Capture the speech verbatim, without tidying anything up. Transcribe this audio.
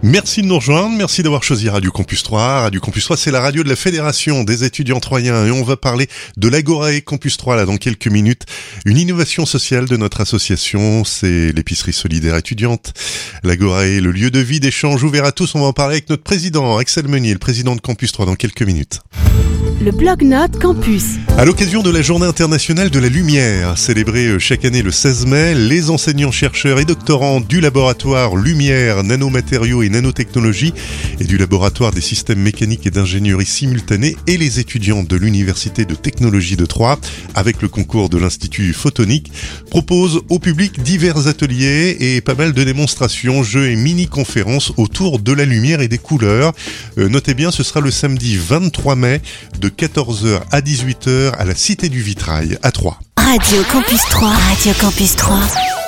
Merci de nous rejoindre, merci d'avoir choisi Radio Campus trois. Radio Campus trois, c'est la radio de la Fédération des étudiants troyens et on va parler de l'Agorae Campus trois là dans quelques minutes. Une innovation sociale de notre association, c'est l'épicerie solidaire étudiante. L'Agorae, le lieu de vie, d'échange ouvert à tous. On va en parler avec notre président, Axel Meunier, le président de Campus trois dans quelques minutes. Le Blog-Notes Campus. À l'occasion de la Journée internationale de la lumière, célébrée chaque année le seize mai, les enseignants, chercheurs et doctorants du laboratoire Lumière, nanomatériaux et nanotechnologie et du laboratoire des systèmes mécaniques et d'ingénierie simultanée et les étudiants de l'Université de technologie de Troyes, avec le concours de l'Institut Photonique, proposent au public divers ateliers et pas mal de démonstrations, jeux et mini-conférences autour de la lumière et des couleurs. Euh, notez bien, ce sera le samedi vingt-trois mai de quatorze heures à dix-huit heures à la Cité du Vitrail à Troyes. Radio Campus trois. Radio Campus trois.